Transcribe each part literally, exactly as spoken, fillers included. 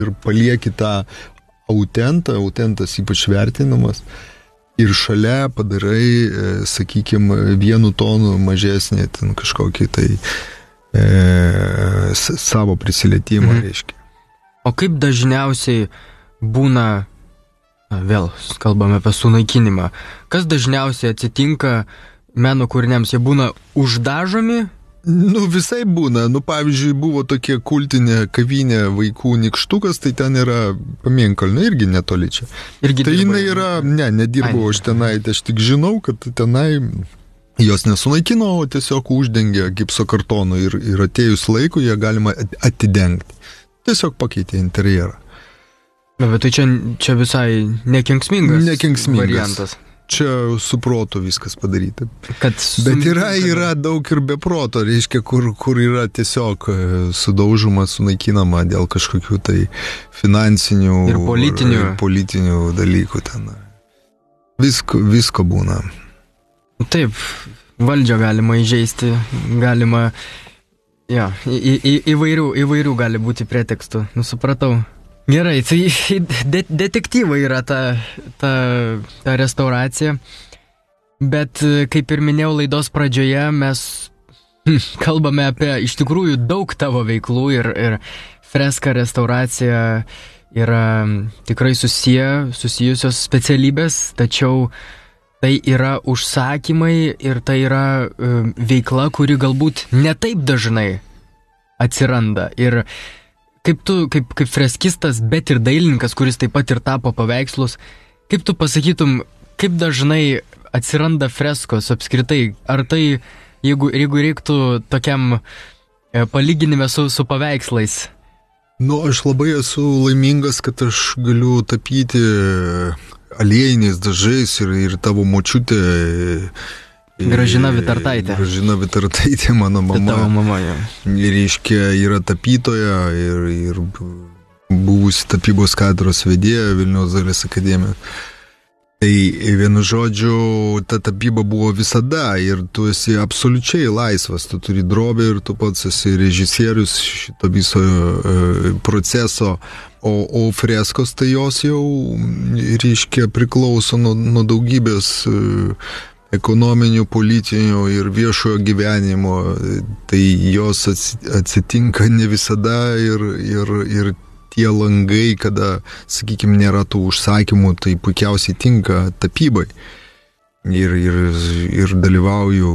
ir palieki tą autentą, autentas ypač vertinamas. Ir šalia padarai, sakykime, vienu tonu mažesnį ten kažkokį tai e, savo prisilietimą, mhm. reiškia. O kaip dažniausiai būna, vėl kalbame apie sunaikinimą, kas dažniausiai atsitinka meno kūriniams, jie būna uždažomi? Nu, visai būna. Nu, pavyzdžiui, buvo tokia kultinė kavinė vaikų Nykštukas, tai ten yra Pamėnkalnio, irgi netoli čia. Irgi tai dirba, jinai yra, ne, nedirbau aš tenai, tai aš tik žinau, kad tenai jos nesunaikino, o tiesiog uždengė gipso kartonu ir, ir atėjus laiku ją galima atidengti. Tiesiog pakeitė interjerą. Bet tai čia, čia visai nekenksmingas, nekenksmingas variantas. Čia su protu viskas padaryta. Kad Bet yra, yra daug ir be proto, reiškia, kur, kur yra tiesiog sudaužoma, sunaikinama dėl kažkokių tai finansinių ir politinių, ir politinių dalykų ten. Visko, visko būna. Taip, valdžią galima įžeisti, galima, ja, į, į, įvairių, įvairių gali būti pretekstų, nusupratau. Gerai, tai de- detektyvai yra ta, ta, ta restauracija, bet kaip ir minėjau laidos pradžioje, mes hm, kalbame apie iš tikrųjų daug tavo veiklų ir, ir freska restauracija yra tikrai susiję, susijusios specialybės, tačiau tai yra užsakymai ir tai yra uh, veikla, kuri galbūt ne taip dažnai atsiranda. Ir kaip tu, kaip, kaip freskistas, bet ir dailininkas, kuris taip pat ir tapo paveikslus, kaip tu pasakytum, kaip dažnai atsiranda freskos apskritai? Ar tai, jeigu, jeigu reiktų tokiam e, palyginime su, su paveikslais? Nu, aš labai esu laimingas, kad aš galiu tapyti aliejiniais dažais ir, ir tavo močiutė Gražina Vitartaitė. Gražina Vitartaitė, mano mama. Tavo mama, ja. Ir reiškia, yra tapytoja ir, ir buvusi tapybos katedros vedėja Vilniaus dailės akademijos. Tai vienu žodžiu, ta tapyba buvo visada ir tu esi absoliučiai laisvas, tu turi drobę ir tu pats esi režisierius šito viso e, proceso, o, o freskos tai jos jau, reiškia, priklauso nuo, nuo daugybės e, ekonominių, politinių ir viešojo gyvenimo, tai jos atsitinka ne visada ir, ir, ir tie langai, kada, sakykime, nėra tų užsakymų, tai puikiausiai tinka tapybai. Ir, ir, ir dalyvauju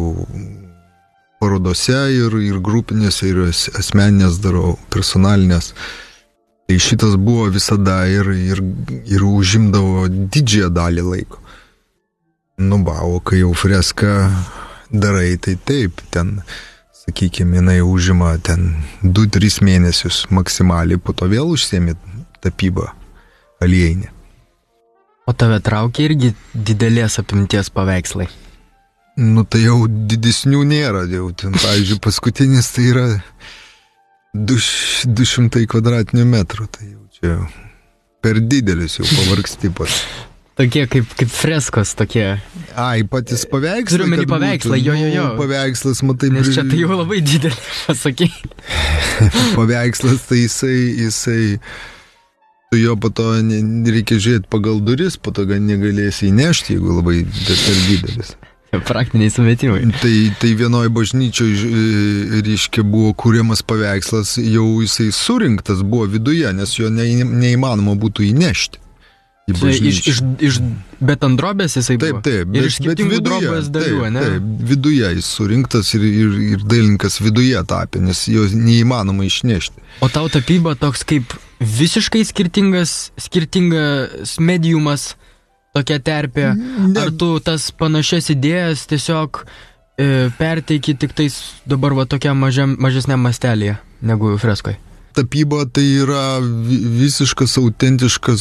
parodose ir, ir grupinėse, ir asmeninės darau, personalinės. Tai šitas buvo visada ir, ir, ir užimdavo didžiąją dalį laiko. Nu, ba, o kai jau freską darai, tai taip, ten, sakykime, jinai užima ten du tris mėnesius maksimaliai, po to vėl užsiemi tapybą aliejinę. O tave traukia irgi didelės apimties paveikslai? Nu, tai jau didesnių nėra, jau ten, pavyzdžiui, paskutinis tai yra du šimtai kvadratinių metrų, tai jau čia per didelis jau pavargsti pats. Tokie kaip, kaip freskos, tokie. Ai, patys paveikslai. Turiu menį paveikslai, jo, jo, jo. Nu, paveikslas, matai, nes čia tai jau labai didelį, pasakai. Paveikslas, tai jisai, jisai, tu jo po to reikia žiūrėti pagal duris, po to negalėsi įnešti, jeigu labai per didelis. Praktiniai sumetimai. Tai, tai vienoj bažnyčioje, reiškia, buvo kūriamas paveikslas, jau jisai surinktas buvo viduje, nes jo ne, neįmanoma būtų įnešti. Iš, iš, iš betandrobės jisai buvo? Taip, taip. Ir iš skirtingų drobės dalių, ne? Taip, viduje jis surinktas ir, ir, ir dailininkas viduje tapė, nes jo neįmanoma išnešti. O tau tapyba toks kaip visiškai skirtingas, skirtingas mediumas, tokia terpė? Ne. Ar tu tas panašias idėjas tiesiog e, perteiki tik tais dabar va tokia mažiam, mažesniam mastelėje negu freskoje? Tapyba tai yra visiškas, autentiškas,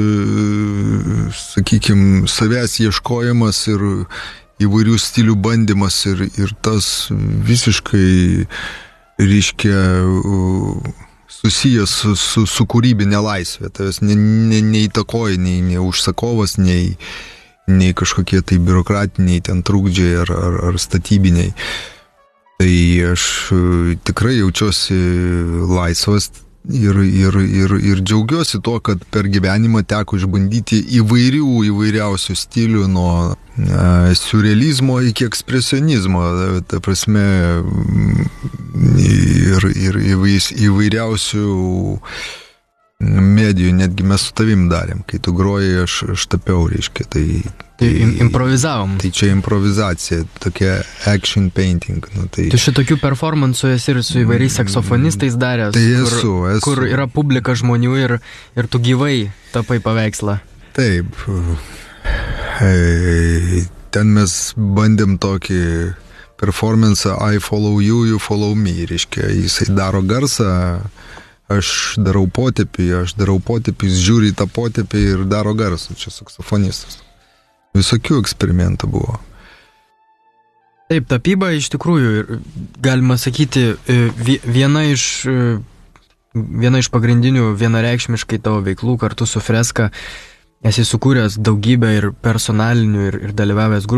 sakykime, savęs ieškojimas ir įvairių stilių bandymas ir, ir tas visiškai, reiškia, susijęs su, su, su kūrybinė laisvė. Tavęs ne, ne, neįtakoja nei, nei užsakovas, nei, nei kažkokie tai biurokratiniai ten trukdžiai ar, ar, ar statybiniai. Tai aš tikrai jaučiuosi laisvas ir, ir, ir, ir džiaugiuosi tuo, kad per gyvenimą teko išbandyti įvairių, įvairiausių stilių nuo e, surrealizmo iki ekspresionizmo, ta prasme, ir, ir įvairiausių įvairiausių medijų, netgi mes su tavim darėm, kai tu grojai, aš, aš tapiau, reiškia, tai... Tai improvizavom. Tai čia improvizacija, tokia action painting. Nu, tai... Tu šitokių performansų esi ir su įvairiais saksofonistais daręs, tai esu, kur, esu. kur yra publika žmonių ir, ir tu gyvai tapai paveikslą. Taip. Ten mes bandėm tokį performansą I follow you, you follow me, reiškia, jisai daro garsą, aš darau potėpį, aš darau potėpį, jis žiūri į tą potėpį ir daro garsą, čia saksofonistas. Visokių eksperimentų buvo. Taip, tapyba iš tikrųjų, galima sakyti, viena iš, viena iš pagrindinių vienareikšmiškai tavo veiklų kartu su freska. Esi sukūręs daugybę ir personalinių ir, ir dalyvavęs grupės.